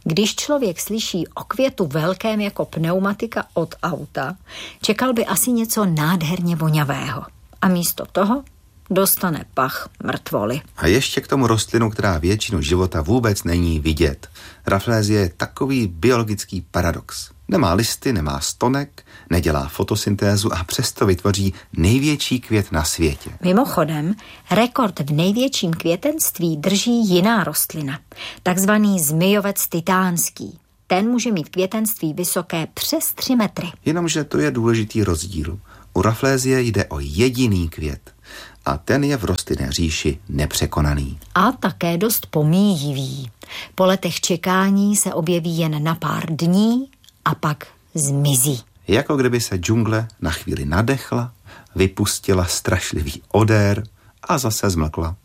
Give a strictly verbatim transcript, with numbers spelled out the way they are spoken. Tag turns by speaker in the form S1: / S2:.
S1: Když člověk slyší o květu velkém jako pneumatika od auta, čekal by asi něco nádherně vonavého. A místo toho dostane pach mrtvoly.
S2: A ještě k tomu rostlinu, která většinu života vůbec není vidět. Rafflesia je takový biologický paradox. Nemá listy, nemá stonek, nedělá fotosyntézu a přesto vytvoří největší květ na světě.
S1: Mimochodem, rekord v největším květenství drží jiná rostlina, takzvaný zmijovec titánský. Ten může mít květenství vysoké přes tři metry.
S2: Jenomže to je důležitý rozdíl. U Rafflesie jde o jediný květ a ten je v rostlinné říši nepřekonaný.
S1: A také dost pomíjivý. Po letech čekání se objeví jen na pár dní a pak zmizí.
S2: Jako kdyby se džungle na chvíli nadechla, vypustila strašlivý odér a zase zmlkla.